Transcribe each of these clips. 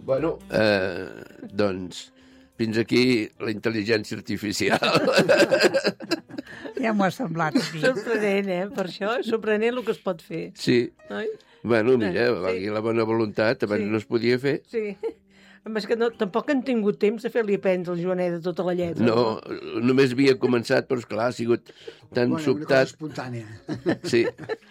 Bueno, doncs, fins aquí la intel·ligència artificial. Ja m'ho ha semblat a mi. Sorprenent, per això? Sorprenent el que es pot fer. Sí. Oi? Bueno, mira, valgui la bona voluntat, abans no es podia fer. Sí. És que tampoc han tingut temps de fer-li aprendre al Joanet tota la lletra. No, només havia començat, però esclar, ha sigut tan sobtat. Una cosa espontània. Sí.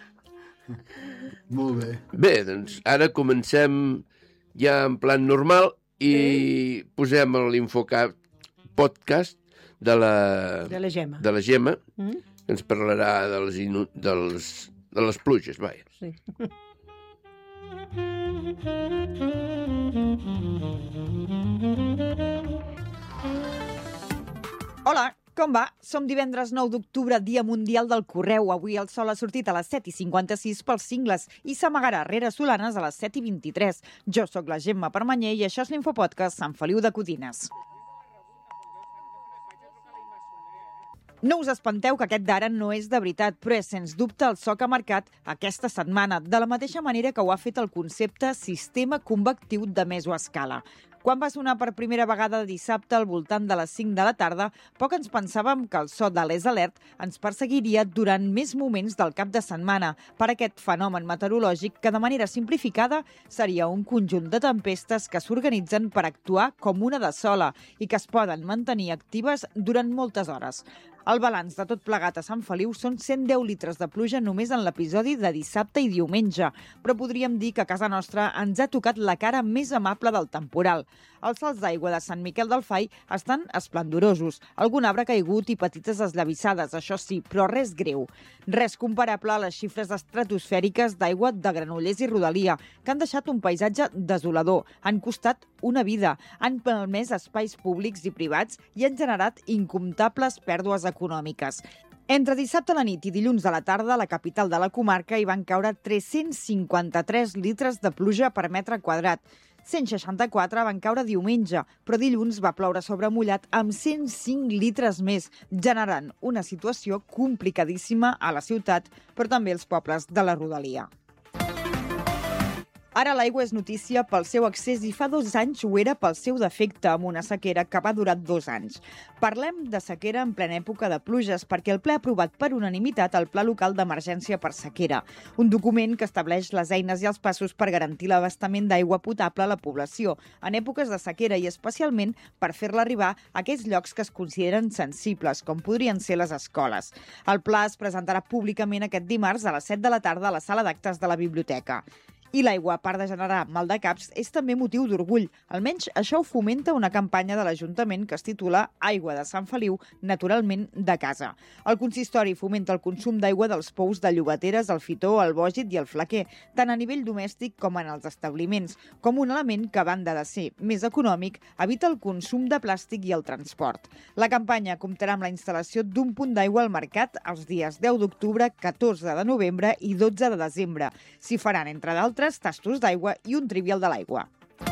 Molt bé. Bé, doncs ara comencem ja en plan normal i posem l'Infocat podcast de la Gemma. De la Gemma, que ens parlarà de les pluges, vaja. Sí. Hola, com va? Som divendres 9 d'octubre, Dia Mundial del Correu. Avui el sol ha sortit a les 7:56 pels Cingles i s'amagarà rere Solanes a les 7:23. Jo sóc la Gemma Permanyer i això és l'Infopodcast Sant Feliu de Codines. No us espanteu que aquest d'ara no és de veritat, però és, sens dubte, el so que ha marcat aquesta setmana, de la mateixa manera que ho ha fet el concepte sistema convectiu de mesoescala. Quan va sonar per primera vegada dissabte al voltant de les 5 de la tarda, poc ens pensàvem que el so de l'Es Alert ens perseguiria durant més moments del cap de setmana per aquest fenomen meteorològic que, de manera simplificada, seria un conjunt de tempestes que s'organitzen per actuar com una de sola i que es poden mantenir actives durant moltes hores. El balanç de tot plegat a Sant Feliu són 110 litres de pluja només en l'episodi de dissabte i diumenge, però podríem dir que a casa nostra ens ha tocat la cara més amable del temporal. Els salts d'aigua de Sant Miquel del Fai estan esplendorosos. Algun arbre caigut i petites esllavissades, això sí, però res greu. Res comparable a les xifres estratosfèriques d'aigua de Granollers i Rodalia, que han deixat un paisatge desolador, han costat una vida, han permès espais públics i privats i han generat incomptables pèrdues econòmiques. Entre dissabte a la nit i dilluns a la tarda, a la capital de la comarca hi van caure 353 litres de pluja per metre quadrat. 164 van caure diumenge, però dilluns va ploure sobre mullat amb 105 litres més, generant una situació complicadíssima a la ciutat, però també als pobles de la Rodalia. Ara l'aigua és notícia pel seu accés i fa 2 anys ho era pel seu defecte, amb una sequera que va durar 2 anys. Parlem de sequera en plena època de pluges perquè el ple ha aprovat per unanimitat el Pla Local d'Emergència per Sequera, un document que estableix les eines i els passos per garantir l'abastament d'aigua potable a la població en èpoques de sequera i especialment per fer-la arribar a aquells llocs que es consideren sensibles, com podrien ser les escoles. El pla es presentarà públicament aquest dimarts a les 7 de la tarda a la sala d'actes de la biblioteca. I l'aigua, a part de generar maldecaps, és també motiu d'orgull. Almenys això ho fomenta una campanya de l'Ajuntament que es titula Aigua de Sant Feliu, naturalment de casa. El consistori fomenta el consum d'aigua dels pous de Llobateres, el Fitó, el Bògit i el Flaquer, tant a nivell domèstic com en els establiments, com un element que, a banda de ser més econòmic, evita el consum de plàstic i el transport. La campanya comptarà amb la instal·lació d'un punt d'aigua al mercat els dies 10 d'octubre, 14 de novembre i 12 de desembre. S'hi faran, entre d'altres, tastos d'aigua i un trivial de l'aigua.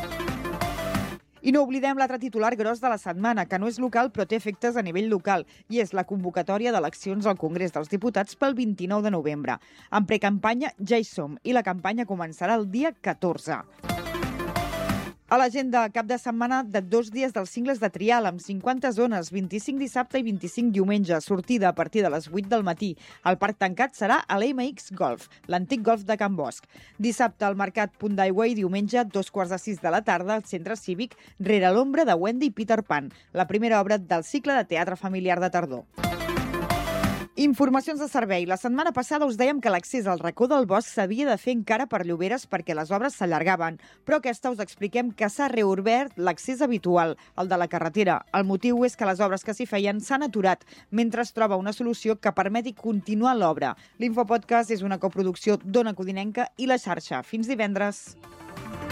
I no oblidem l'altre titular gros de la setmana, que no és local però té efectes a nivell local, i és la convocatòria d'eleccions al Congrés dels Diputats pel 29 de novembre. En precampanya ja hi som i la campanya començarà el dia 14. A l'agenda, cap de setmana de 2 dies dels Cingles de Trial, amb 50 zones, 25 dissabte i 25 diumenge, sortida a partir de les 8 del matí. El parc tancat serà a l'MX Golf, l'antic golf de Can Bosch. Dissabte al Mercat Punt d'Aigua i diumenge, 5:45 de la tarda, al Centre Cívic, rere l'ombra de Wendy i Peter Pan, la primera obra del cicle de teatre familiar de tardor. Informacions de servei. La setmana passada us dèiem que l'accés al racó del bosc s'havia de fer encara per lloberes perquè les obres s'allargaven, però aquesta us expliquem que s'ha reobert l'accés habitual, el de la carretera. El motiu és que les obres que s'hi feien s'han aturat, mentre es troba una solució que permeti continuar l'obra. L'Infopodcast és una coproducció d'Ona Codinenca i La Xarxa. Fins divendres.